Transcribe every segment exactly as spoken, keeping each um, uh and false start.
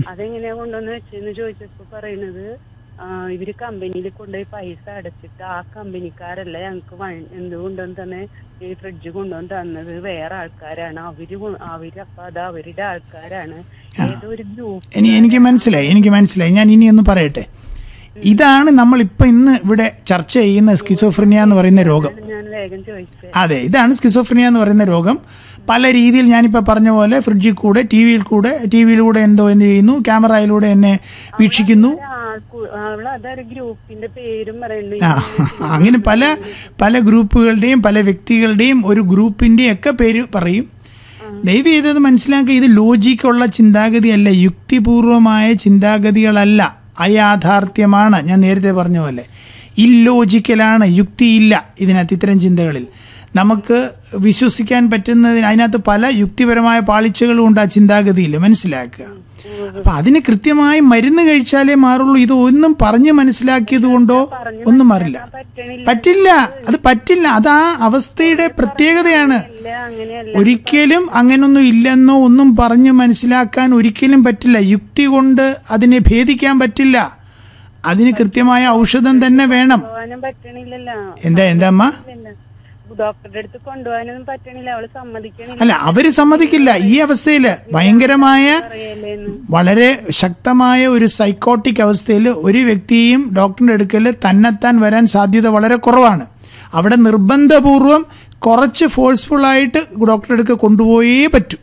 അതെങ്ങനെയാ കൊണ്ടുവന്ന് വെച്ചെന്ന് ചോദിച്ചപ്പോ പറയണത് ഇവര് കമ്പനിയിൽ കൊണ്ടുപോയി പൈസ അടച്ചിട്ട് ആ കമ്പനിക്കാരല്ല ഞങ്ങക്ക് എന്തുകൊണ്ടുവന്ന് തന്നെ ഈ ഫ്രിഡ്ജ് കൊണ്ടുവന്ന് തന്നത് വേറെ ആൾക്കാരാണ്. അവര് അവര് അപ്പൊ അത് അവരുടെ ആൾക്കാരാണ്. ഏതൊരു ഗ്രൂപ്പ് എനിക്ക് മനസ്സിലായി എനിക്ക് മനസ്സിലായി ഞാൻ ഇനി ഒന്ന് പറയട്ടെ. ഇതാണ് നമ്മൾ ഇപ്പൊ ഇന്ന് ഇവിടെ ചർച്ച ചെയ്യുന്ന സ്കിസോഫ്രീനിയ എന്ന് പറയുന്ന രോഗം. ഞാൻ വേഗം ചോദിച്ചത് അതെ, ഇതാണ് സ്കിസോഫ്രീനിയ എന്ന് പറയുന്ന രോഗം. പല രീതിയിൽ ഞാനിപ്പോൾ പറഞ്ഞ പോലെ ഫ്രിഡ്ജിൽ കൂടെ ടി വിയിൽ കൂടെ ടി വിയിലൂടെ എന്തോ എന്ത് ചെയ്യുന്നു, ക്യാമറയിലൂടെ എന്നെ വീക്ഷിക്കുന്നു. ഗ്രൂപ്പിന്റെ പേരും ആ അങ്ങനെ പല പല ഗ്രൂപ്പുകളുടെയും പല വ്യക്തികളുടെയും ഒരു ഗ്രൂപ്പിന്റെയും ഒക്കെ പേര് പറയും. ദയവ് ചെയ്തത് മനസ്സിലാക്കുക, ഇത് ലോജിക്കുള്ള ചിന്താഗതിയല്ല, യുക്തിപൂർവമായ ചിന്താഗതികളല്ല, അയാഥാർത്ഥ്യമാണ്. ഞാൻ നേരത്തെ പറഞ്ഞ പോലെ ഇല്ലോജിക്കലാണ്, യുക്തിയില്ല ഇതിനകത്ത്. ഇത്തരം ചിന്തകളിൽ നമുക്ക് വിശ്വസിക്കാൻ പറ്റുന്നതിന് അതിനകത്ത് പല യുക്തിപരമായ പാളിച്ചകളും ഉണ്ട് ആ ചിന്താഗതിയിൽ, മനസ്സിലാക്കുക. അപ്പം അതിന് കൃത്യമായി മരുന്ന് കഴിച്ചാലേ മാറുള്ളൂ. ഇത് ഒന്നും പറഞ്ഞ് മനസ്സിലാക്കിയത് കൊണ്ടോ ഒന്നും മാറില്ല, പറ്റില്ല, അത് പറ്റില്ല. അത് ആ അവസ്ഥയുടെ പ്രത്യേകതയാണ്. ഒരിക്കലും അങ്ങനൊന്നും ഇല്ലെന്നോ ഒന്നും പറഞ്ഞ് മനസ്സിലാക്കാൻ ഒരിക്കലും പറ്റില്ല. യുക്തി കൊണ്ട് അതിനെ ഭേദിക്കാൻ പറ്റില്ല. അതിന് കൃത്യമായ ഔഷധം തന്നെ വേണം. എന്താ എന്താ അമ്മ ഡോക്ടറുടെ അടുത്ത് കൊണ്ടുപോകാനൊന്നും പറ്റണില്ല, അവള് സമ്മതിക്കണില്ല. അല്ല, അവര് സമ്മതിക്കില്ല. ഈ അവസ്ഥയില് ഭയങ്കരമായ വളരെ ശക്തമായ ഒരു സൈക്കോട്ടിക് അവസ്ഥയിൽ ഒരു വ്യക്തിയും ഡോക്ടറിന്റെ അടുക്കൽ തന്നെത്താൻ വരാൻ സാധ്യത വളരെ കുറവാണ്. അവിടെ നിർബന്ധപൂർവം കുറച്ച് ഫോഴ്സ്ഫുൾ ആയിട്ട് ഡോക്ടറുടെ അടുക്ക കൊണ്ടുപോയേ പറ്റൂ.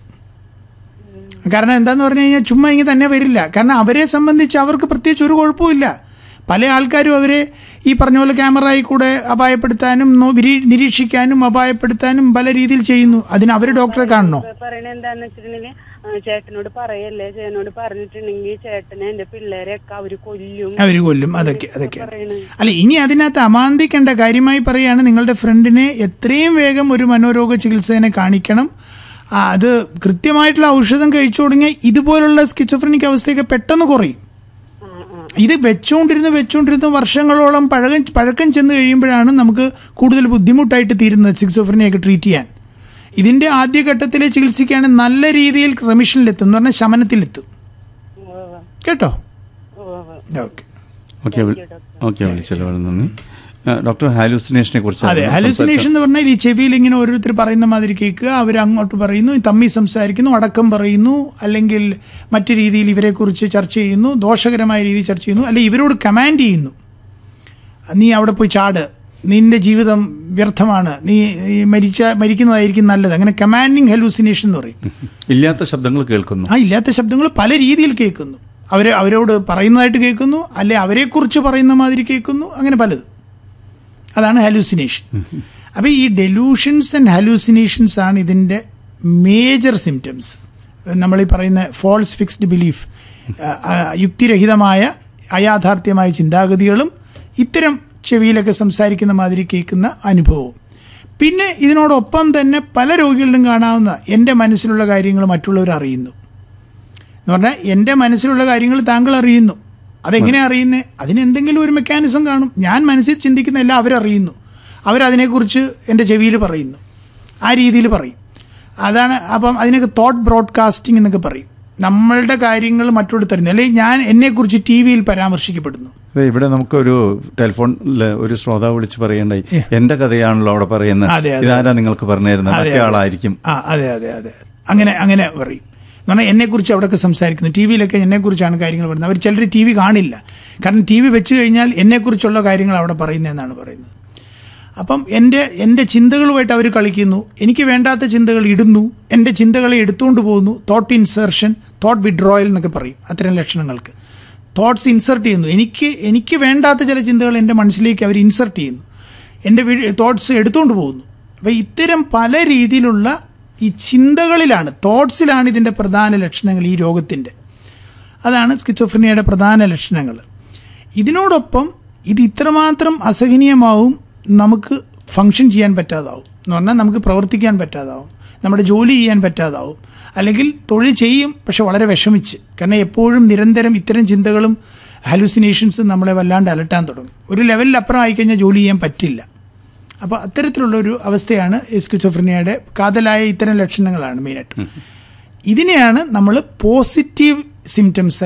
കാരണം എന്താന്ന് പറഞ്ഞു കഴിഞ്ഞാൽ ചുമ്മാ ഇങ്ങനെ തന്നെ വരില്ല. കാരണം അവരെ സംബന്ധിച്ച് അവർക്ക് പ്രത്യേകിച്ച് ഒരു കുഴപ്പമില്ല. പല ആൾക്കാരും അവരെ ഈ പറഞ്ഞ പോലെ ക്യാമറയിൽ കൂടെ അപായപ്പെടുത്താനും നിരീക്ഷിക്കാനും അപായപ്പെടുത്താനും പല രീതിയിൽ ചെയ്യുന്നു. അതിന് അവർ ഡോക്ടറെ കാണണോ? പറയണത് എന്താന്ന് വെച്ചിട്ടുണ്ടെങ്കിൽ ചേട്ടനോട് പറയല്ലേ, ചേട്ടനോട് പറഞ്ഞിട്ടുണ്ടെങ്കിൽ ചേട്ടനെ എന്റെ പിള്ളേരെയൊക്കെ അവര് കൊല്ലും അവര് കൊല്ലും അതൊക്കെ അതൊക്കെ അല്ല, ഇനി അതിനകത്ത് അമാന്തിക്കേണ്ട കാര്യമായി പറയുകയാണ്, നിങ്ങളുടെ ഫ്രണ്ടിനെ എത്രയും വേഗം ഒരു മനോരോഗ ചികിത്സകനെ കാണിക്കണം. അത് കൃത്യമായിട്ടുള്ള ഔഷധം കഴിച്ചു തുടങ്ങിയാൽ ഇതുപോലുള്ള സ്കിസോഫ്രീനിക് അവസ്ഥയൊക്കെ പെട്ടെന്ന് കുറയും. ഇത് വെച്ചുകൊണ്ടിരുന്ന് വെച്ചുകൊണ്ടിരുന്ന് വർഷങ്ങളോളം പഴകം പഴക്കം ചെന്ന് കഴിയുമ്പോഴാണ് നമുക്ക് കൂടുതൽ ബുദ്ധിമുട്ടായിട്ട് തീരുന്നത് സ്കിസോഫ്രീനിയൊക്കെ ട്രീറ്റ് ചെയ്യാൻ. ഇതിൻ്റെ ആദ്യഘട്ടത്തിൽ ചികിത്സിക്കുകയാണെങ്കിൽ നല്ല രീതിയിൽ റെമിഷനിലെത്തും, എന്ന് പറഞ്ഞാൽ ശമനത്തിലെത്തും. കേട്ടോ? ഓക്കെ ഓക്കെ ഓക്കെ വിളിച്ചല്ലോ, നന്ദി. ഡോക്ടർ, ഹാലൂസിനേഷനെ കുറിച്ച്. അതെ, ഹാലൂസിനേഷൻ എന്ന് പറഞ്ഞാൽ ഈ ചെവിയിൽ ഇങ്ങനെ ഓരോരുത്തർ പറയുന്ന മാതിരി കേൾക്കുക, അവർ അങ്ങോട്ട് പറയുന്നു, തമ്മി സംസാരിക്കുന്നു, അടക്കം പറയുന്നു, അല്ലെങ്കിൽ മറ്റു രീതിയിൽ ഇവരെക്കുറിച്ച് ചർച്ച ചെയ്യുന്നു, ദോഷകരമായ രീതിയിൽ ചർച്ച ചെയ്യുന്നു, അല്ലെങ്കിൽ ഇവരോട് കമാൻഡ് ചെയ്യുന്നു, നീ അവിടെ പോയി ചാട്, നിന്റെ ജീവിതം വ്യർത്ഥമാണ്, നീ മരിച്ച മരിക്കുന്നതായിരിക്കും നല്ലത്. അങ്ങനെ കമാൻഡിങ് ഹാലൂസിനേഷൻ എന്ന് പറയും. ഇല്ലാത്ത ശബ്ദങ്ങൾ കേൾക്കുന്നു. ആ ഇല്ലാത്ത ശബ്ദങ്ങൾ പല രീതിയിൽ കേൾക്കുന്നു. അവർ അവരോട് പറയുന്നതായിട്ട് കേൾക്കുന്നു, അല്ലെ അവരെക്കുറിച്ച് പറയുന്ന മാതിരി കേൾക്കുന്നു, അങ്ങനെ പലത്. അതാണ് ഹാലൂസിനേഷൻ. അപ്പോൾ ഈ ഡെലൂഷൻസ് ആൻഡ് ഹാലൂസിനേഷൻസ് ആണ് ഇതിൻ്റെ മേജർ സിംറ്റംസ്. നമ്മളീ പറയുന്ന ഫോൾസ് ഫിക്സ്ഡ് ബിലീഫ്, യുക്തിരഹിതമായ അയാഥാർത്ഥ്യമായ ചിന്താഗതികളും ഇത്തരം ചെവിയിലൊക്കെ സംസാരിക്കുന്ന മാതിരി കേൾക്കുന്ന അനുഭവവും. പിന്നെ ഇതിനോടൊപ്പം തന്നെ പല രോഗികളിലും കാണാവുന്ന എൻ്റെ മനസ്സിലുള്ള കാര്യങ്ങൾ മറ്റുള്ളവർ അറിയുന്നു എന്ന് പറഞ്ഞാൽ, എൻ്റെ മനസ്സിലുള്ള കാര്യങ്ങൾ താങ്കൾ അറിയുന്നു. അതെങ്ങനെ അറിയുന്നത്? അതിനെന്തെങ്കിലും ഒരു മെക്കാനിസം കാണും. ഞാൻ മനസ്സിൽ ചിന്തിക്കുന്ന എല്ലാം അവരറിയുന്നു, അവരതിനെക്കുറിച്ച് എൻ്റെ ചെവിയിൽ പറയുന്നു, ആ രീതിയിൽ പറയും. അതാണ്. അപ്പം അതിനൊക്കെ തോട്ട് ബ്രോഡ്കാസ്റ്റിംഗ് എന്നൊക്കെ പറയും. നമ്മളുടെ കാര്യങ്ങൾ മറ്റോട് തരുന്നു, അല്ലെങ്കിൽ ഞാൻ എന്നെക്കുറിച്ച് ടി വിയിൽ പരാമർശിക്കപ്പെടുന്നു. ഇവിടെ നമുക്കൊരു ടെലിഫോണിൽ ഒരു ശ്രോതാവ് വിളിച്ച് പറയണ്ടായി, എൻ്റെ കഥയാണല്ലോ അവിടെ പറയുന്നത്, ഇതാരാ നിങ്ങൾക്ക് പറഞ്ഞു തരുന്നത്, മറ്റേ ആളായിരിക്കും. ആ അതെ അതെ അതെ അങ്ങനെ അങ്ങനെ പറയും. എന്ന് പറഞ്ഞാൽ എന്നെക്കുറിച്ച് അവിടെയൊക്കെ സംസാരിക്കുന്നു, ടി വിയിലൊക്കെ എന്നെക്കുറിച്ചാണ് കാര്യങ്ങൾ പറയുന്നത്. അവർ ചിലർ ടി വി കാണില്ല, കാരണം ടി വി വെച്ച് കഴിഞ്ഞാൽ എന്നെക്കുറിച്ചുള്ള കാര്യങ്ങൾ അവിടെ പറയുന്നതെന്നാണ് പറയുന്നത്. അപ്പം എൻ്റെ എൻ്റെ ചിന്തകളുമായിട്ട് അവർ കളിക്കുന്നു, എനിക്ക് വേണ്ടാത്ത ചിന്തകൾ ഇടുന്നു, എൻ്റെ ചിന്തകളെ എടുത്തുകൊണ്ട് പോകുന്നു. തോട്ട് ഇൻസെർഷൻ, തോട്ട് വിഡ്രോയൽ എന്നൊക്കെ പറയും അത്തരം ലക്ഷണങ്ങൾക്ക്. തോട്ട്സ് ഇൻസെർട്ട് ചെയ്യുന്നു, എനിക്ക് എനിക്ക് വേണ്ടാത്ത ചില ചിന്തകൾ എൻ്റെ മനസ്സിലേക്ക് അവർ ഇൻസെർട്ട് ചെയ്യുന്നു, എൻ്റെ തോട്ട്സ് എടുത്തുകൊണ്ട് പോകുന്നു. അപ്പോൾ ഇത്തരം പല രീതിയിലുള്ള ഈ ചിന്തകളിലാണ്, തോട്ട്സിലാണ് ഇതിൻ്റെ പ്രധാന ലക്ഷണങ്ങൾ ഈ രോഗത്തിൻ്റെ. അതാണ് സ്കിസോഫ്രീനിയയുടെ പ്രധാന ലക്ഷണങ്ങൾ. ഇതിനോടൊപ്പം ഇത് ഇത്രമാത്രം അസഹനീയമാവും, നമുക്ക് ഫങ്ഷൻ ചെയ്യാൻ പറ്റാതാവും. എന്ന് പറഞ്ഞാൽ നമുക്ക് പ്രവർത്തിക്കാൻ പറ്റാതാവും, നമ്മുടെ ജോലി ചെയ്യാൻ പറ്റാതാവും, അല്ലെങ്കിൽ തൊഴിൽ ചെയ്യും പക്ഷെ വളരെ വിഷമിച്ച്. കാരണം എപ്പോഴും നിരന്തരം ഇത്തരം ചിന്തകളും ഹാലൂസിനേഷൻസും നമ്മളെ വല്ലാണ്ട് അലട്ടാൻ തുടങ്ങും. ഒരു ലെവലിലപ്പുറം ആയിക്കഴിഞ്ഞാൽ ജോലി ചെയ്യാൻ പറ്റില്ല. അപ്പോൾ അത്തരത്തിലുള്ളൊരു അവസ്ഥയാണ് സ്കിസോഫ്രീനിയയുടെ കാതലായ ഇത്തരം ലക്ഷണങ്ങളാണ് മെയിനായിട്ട്. ഇതിനെയാണ് നമ്മൾ പോസിറ്റീവ് സിംറ്റംസ്